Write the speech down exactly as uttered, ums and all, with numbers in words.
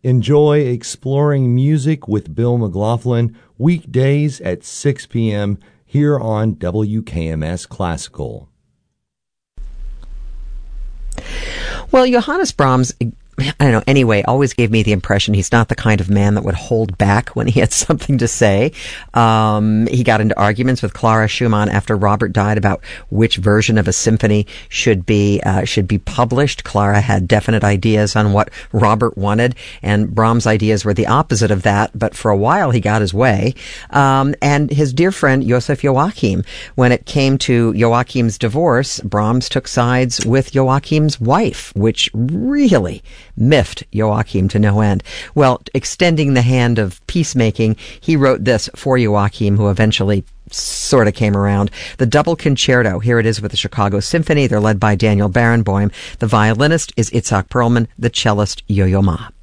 Enjoy Exploring Music with Bill McLaughlin weekdays at six p.m. here on W K M S Classical. Well, Johannes Brahms, I don't know, anyway, always gave me the impression he's not the kind of man that would hold back when he had something to say. Um, he got into arguments with Clara Schumann after Robert died about which version of a symphony should be uh, should be published. Clara had definite ideas on what Robert wanted, and Brahms' ideas were the opposite of that, but for a while he got his way. Um, and his dear friend Joseph Joachim, when it came to Joachim's divorce, Brahms took sides with Joachim's wife, which really miffed Joachim to no end. Well, extending the hand of peacemaking, he wrote this for Joachim, who eventually sort of came around. The double concerto, here it is with the Chicago Symphony. They're led by Daniel Barenboim. The violinist is Itzhak Perlman, the cellist Yo-Yo Ma.